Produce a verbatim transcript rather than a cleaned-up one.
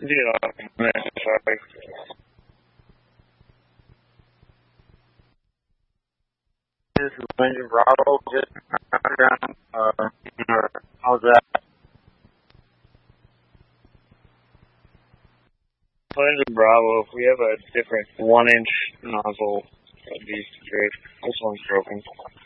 Yeah, man, sorry. This is Lincoln Bravo, just background. Uh, how's that? Lincoln Bravo, if we have a different one inch nozzle, that'd be great. This one's broken.